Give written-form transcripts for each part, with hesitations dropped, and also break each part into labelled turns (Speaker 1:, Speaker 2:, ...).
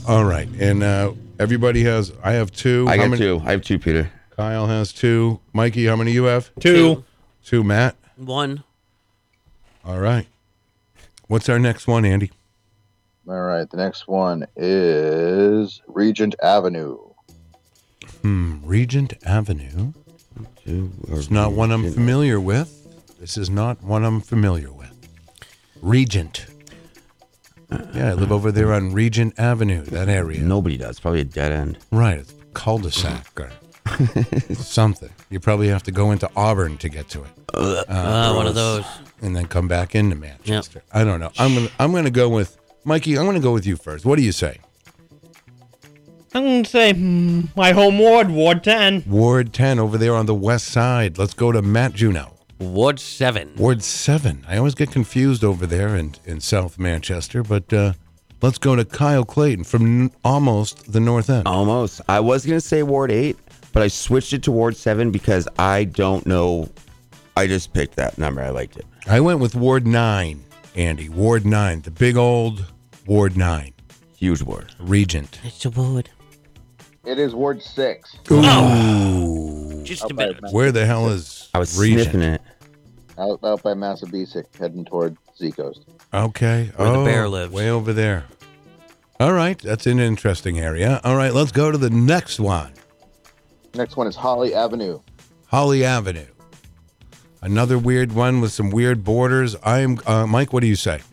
Speaker 1: All right, and everybody has. I have two.
Speaker 2: I got two. I have two, Peter.
Speaker 1: Kyle has two. Mikey, how many you have?
Speaker 3: Two.
Speaker 1: Two. Matt.
Speaker 4: One.
Speaker 1: All right. What's our next one, Andy?
Speaker 5: All right. The next one is Regent Avenue.
Speaker 1: Regent Avenue. It's not one I'm familiar with. This is not one I'm familiar with. Regent. Yeah, I live over there on Regent Avenue, that area.
Speaker 2: Nobody does. Probably a dead end.
Speaker 1: Right, it's cul-de-sac or something. You probably have to go into Auburn to get to it.
Speaker 4: One of those.
Speaker 1: And then come back into Manchester. Yep. I don't know. I'm gonna go with Mikey. I'm gonna go with you first. What do you say?
Speaker 3: I'm going to say my home ward, Ward 10.
Speaker 1: Ward 10 over there on the west side. Let's go to Matt Juneau.
Speaker 4: Ward 7.
Speaker 1: Ward 7. I always get confused over there in South Manchester, but let's go to Kyle Clayton from almost the north end.
Speaker 2: Almost. I was going to say Ward 8, but I switched it to Ward 7 because I don't know. I just picked that number. I liked it.
Speaker 1: I went with Ward 9, Andy. Ward 9. The big old Ward 9.
Speaker 2: Huge ward.
Speaker 1: Regent.
Speaker 4: It's a ward.
Speaker 5: It is Ward 6.
Speaker 1: Ooh.
Speaker 4: Just a bit.
Speaker 1: Where the hell is
Speaker 2: I was
Speaker 1: Regent?
Speaker 2: sniffing it.
Speaker 5: Out by Massabesic, heading toward Seacoast.
Speaker 1: Okay.
Speaker 4: Where the bear lives.
Speaker 1: Way over there. All right. That's an interesting area. All right. Let's go to the next one.
Speaker 5: Next one is Holly Avenue.
Speaker 1: Holly Avenue. Another weird one with some weird borders. Mike, what do you say?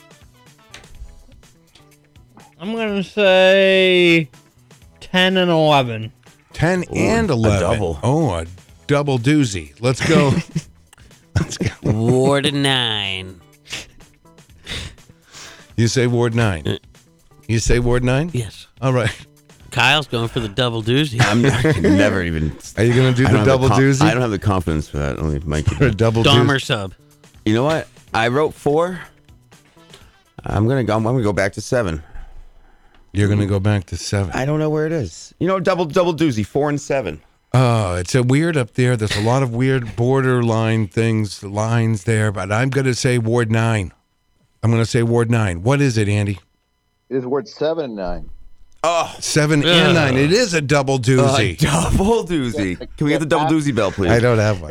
Speaker 3: I'm going to say 10 and 11.
Speaker 1: 10 and 11.
Speaker 2: A double.
Speaker 1: Oh, a double doozy. Let's go. Let's go.
Speaker 4: Ward 9.
Speaker 1: You say Ward 9. You say Ward 9?
Speaker 4: Yes.
Speaker 1: All right.
Speaker 4: Kyle's going for the double doozy.
Speaker 2: I'm never even.
Speaker 1: Are you going to do the double doozy?
Speaker 2: I don't have the confidence for that. Only Mike.
Speaker 1: For a double
Speaker 4: Dahmer
Speaker 1: doozy.
Speaker 4: sub.
Speaker 2: You know what? I wrote 4. I'm gonna go back to 7.
Speaker 1: You're going to go back to 7.
Speaker 2: I don't know where it is. You know, double doozy, 4 and 7.
Speaker 1: Oh, it's a weird up there. There's a lot of weird borderline lines there, but I'm going to say Ward 9. I'm going to say Ward 9. What is it, Andy?
Speaker 5: It is Ward 7 and 9.
Speaker 2: Oh,
Speaker 1: 7 and 9. It is a double doozy.
Speaker 2: double doozy. Can we get the double doozy bell, please?
Speaker 1: I don't have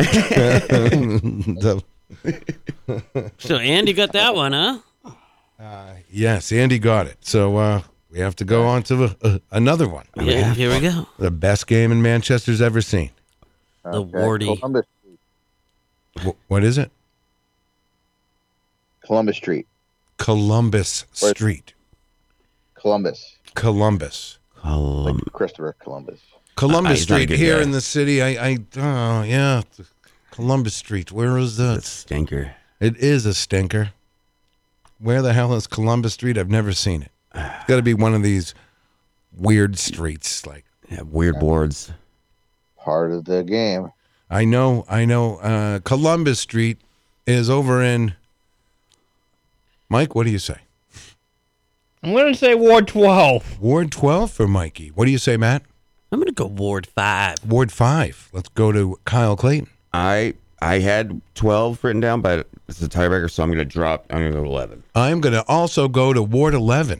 Speaker 1: one.
Speaker 4: So Andy got that one, huh?
Speaker 1: Yes, Andy got it. So we have to go on to another one.
Speaker 4: Yeah, here we go.
Speaker 1: The best game in Manchester's ever seen.
Speaker 4: The Wardy.
Speaker 5: Columbus Street.
Speaker 1: What is it?
Speaker 5: Columbus Street.
Speaker 1: Columbus Street.
Speaker 5: Columbus.
Speaker 1: Columbus.
Speaker 5: Like Christopher Columbus.
Speaker 1: Columbus
Speaker 2: He's not a
Speaker 1: Street
Speaker 2: good
Speaker 1: here
Speaker 2: guy.
Speaker 1: in the city. Yeah. Columbus Street. Where is that?
Speaker 2: That's a stinker.
Speaker 1: It is a stinker. Where the hell is Columbus Street? I've never seen it. It's got to be one of these weird streets. Like,
Speaker 2: Yeah, weird boards.
Speaker 5: Part of the game.
Speaker 1: I know. Columbus Street is over in. Mike, what do you say?
Speaker 3: I'm going to say Ward 12.
Speaker 1: Ward 12 for Mikey. What do you say, Matt?
Speaker 4: I'm going to go Ward 5.
Speaker 1: Ward 5. Let's go to Kyle Clayton.
Speaker 2: I had 12 written down, but it's a tiebreaker, so I'm going to drop. I'm going to go to 11.
Speaker 1: I'm going to also go to Ward 11.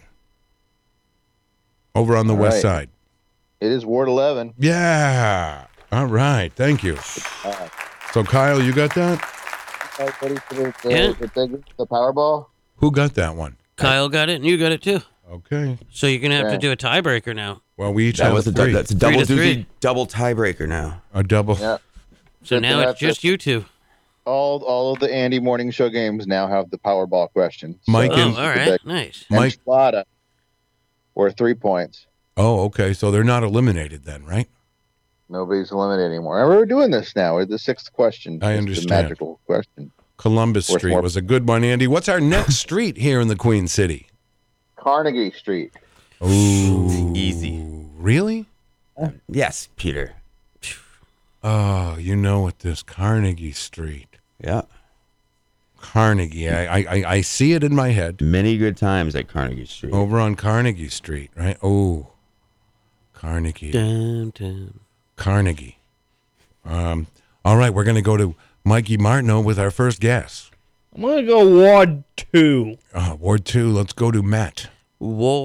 Speaker 1: Over on the west side.
Speaker 5: It is Ward 11.
Speaker 1: Yeah. All right. Thank you. So, Kyle, you got that?
Speaker 5: Ready for
Speaker 4: Yeah.
Speaker 5: the Powerball?
Speaker 1: Who got that one?
Speaker 4: Kyle got it, and you got it too.
Speaker 1: Okay.
Speaker 4: So you're going to have to
Speaker 5: Yeah.
Speaker 4: do a tiebreaker now.
Speaker 1: Well, we each have three.
Speaker 2: That's a double
Speaker 4: 3 to 3.
Speaker 2: doozy, double tiebreaker now.
Speaker 1: A double.
Speaker 5: Yeah.
Speaker 4: So now it's just you two.
Speaker 5: All of the Andy Morning Show games now have the Powerball question.
Speaker 1: Mike
Speaker 4: Oh,
Speaker 1: and-
Speaker 4: all right. Nice.
Speaker 1: Mike.
Speaker 5: Enchilada were 3 points.
Speaker 1: Oh, okay. So they're not eliminated then, right?
Speaker 5: Nobody's eliminated anymore. And we're doing this now. We're the 6th question.
Speaker 1: I
Speaker 5: It's
Speaker 1: understand.
Speaker 5: The magical question.
Speaker 1: Columbus
Speaker 5: Worth
Speaker 1: Street
Speaker 5: more.
Speaker 1: was a good one, Andy. What's our next street here in the Queen City?
Speaker 5: Carnegie Street.
Speaker 1: Ooh.
Speaker 2: Easy.
Speaker 1: Really?
Speaker 2: Yes, Peter.
Speaker 1: Oh, you know what this Carnegie Street.
Speaker 2: Yeah.
Speaker 1: Carnegie. I see it in my head.
Speaker 2: Many good times at Carnegie Street.
Speaker 1: Over on Carnegie Street, right? Oh. Carnegie.
Speaker 4: Dun, dun.
Speaker 1: Carnegie. All right, we're going to go to Mikey Martineau with our first guess.
Speaker 3: I'm going to go Ward 2.
Speaker 1: Ward 2, let's go to Matt.
Speaker 4: Ward